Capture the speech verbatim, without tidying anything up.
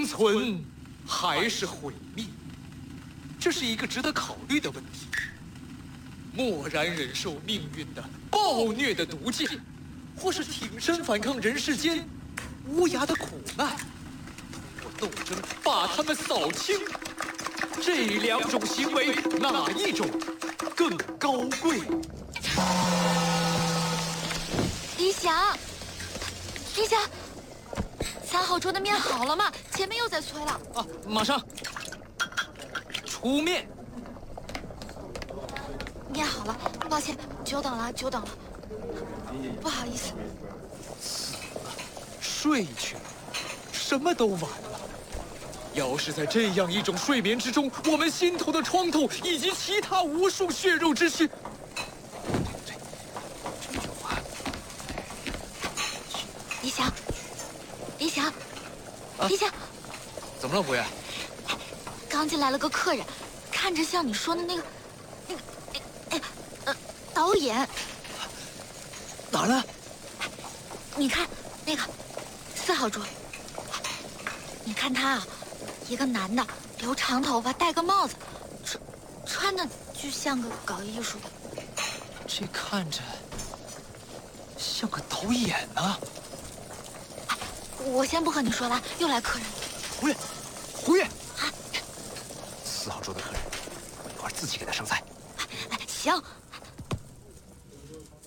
存还是毁灭？这是一个值得考虑的问题。默然忍受命运的暴虐的毒箭，或是挺身反抗人世间无涯的苦难，通过斗争把他们扫清。这两种行为，哪一种更高贵？ 李想，李想，三号桌的面好了吗？前面又在催了。 啊，马上出面。 面好了，抱歉，久等了，久等了，不好意思。 死了，睡去了，什么都晚了。要是在这样一种睡眠之中，我们心头的创痛以及其他无数血肉之躯，这这就完了。 李想，李想，李想， 怎么了，胡爷？ 刚进来了个客人，看着像你说的那个，那个，哎，呃，导演。 哪儿呢？ 你看那个四号桌，你看他啊，一个男的，留长头发，戴个帽子，穿穿的就像个搞艺术的。 这看着像个导演呢。 哎，我先不和你说了，又来客人了。 胡爷，胡爷， 啊， 四号桌的客人，我一会儿自己给他上菜。 哎哎，行。